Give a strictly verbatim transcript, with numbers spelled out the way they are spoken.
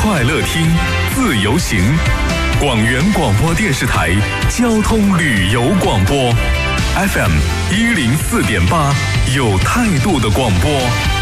快乐听，自由行。广元广播电视台交通旅游广播 ，F M 一零四点八，有态度的广播。